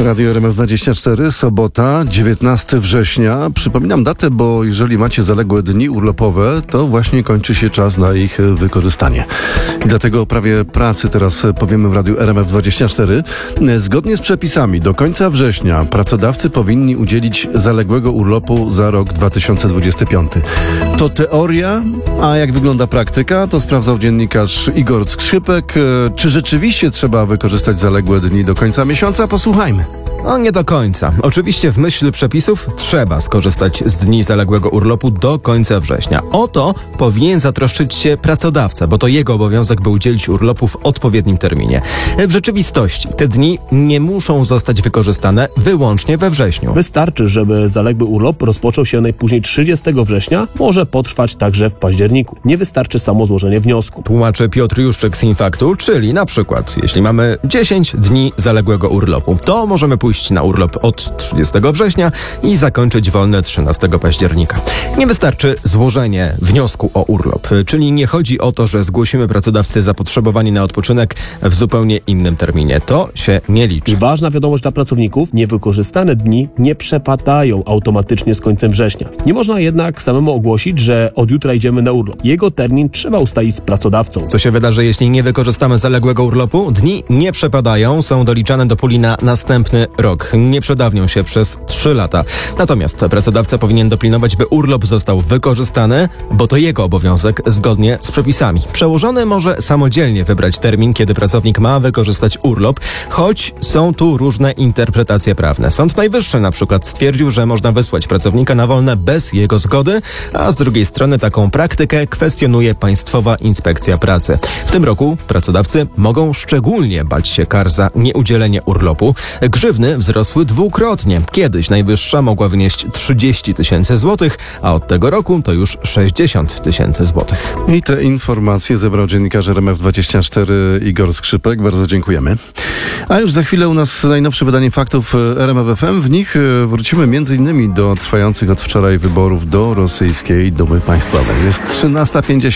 Radio RMF24, sobota, 19 września. Przypominam datę, bo jeżeli macie zaległe dni urlopowe, to właśnie kończy się czas na ich wykorzystanie. I dlatego o prawie pracy teraz powiemy w Radiu RMF24. Zgodnie z przepisami do końca września pracodawcy powinni udzielić zaległego urlopu za rok 2025. To teoria, a jak wygląda praktyka, to sprawdzał dziennikarz Igor Skrzypek. Czy rzeczywiście trzeba wykorzystać zaległe dni do końca miesiąca? Posłuchajmy. Nie do końca. Oczywiście w myśl przepisów trzeba skorzystać z dni zaległego urlopu do końca września. O to powinien zatroszczyć się pracodawca, bo to jego obowiązek, by udzielić urlopu w odpowiednim terminie. W rzeczywistości te dni nie muszą zostać wykorzystane wyłącznie we wrześniu. Wystarczy, żeby zaległy urlop rozpoczął się najpóźniej 30 września, może potrwać także w październiku. Nie wystarczy samo złożenie wniosku. Tłumaczy Piotr Juszczyk z Infaktu, czyli na przykład, jeśli mamy 10 dni zaległego urlopu, to możemy pójść na urlop od 30 września i zakończyć wolne 13 października. Nie wystarczy złożenie wniosku o urlop, czyli nie chodzi o to, że zgłosimy pracodawcy zapotrzebowanie na odpoczynek w zupełnie innym terminie. To się nie liczy. I ważna wiadomość dla pracowników, niewykorzystane dni nie przepadają automatycznie z końcem września. Nie można jednak samemu ogłosić, że od jutra idziemy na urlop. Jego termin trzeba ustalić z pracodawcą. Co się wydarzy, jeśli nie wykorzystamy zaległego urlopu? Dni nie przepadają, są doliczane do puli na następny rok. Nie przedawnią się przez 3 lata. Natomiast pracodawca powinien dopilnować, by urlop został wykorzystany, bo to jego obowiązek zgodnie z przepisami. Przełożony może samodzielnie wybrać termin, kiedy pracownik ma wykorzystać urlop, choć są tu różne interpretacje prawne. Sąd Najwyższy na przykład stwierdził, że można wysłać pracownika na wolne bez jego zgody, a z drugiej strony taką praktykę kwestionuje Państwowa Inspekcja Pracy. W tym roku pracodawcy mogą szczególnie bać się kar za nieudzielenie urlopu. Grzywny wzrosły dwukrotnie. Kiedyś najwyższa mogła wynieść 30 000 złotych, a od tego roku to już 60 000 złotych. I te informacje zebrał dziennikarz RMF24 Igor Skrzypek. Bardzo dziękujemy. A już za chwilę u nas najnowsze wydanie faktów RMF FM. W nich wrócimy m.in. do trwających od wczoraj wyborów do rosyjskiej Dumy Państwowej. Jest 13:50.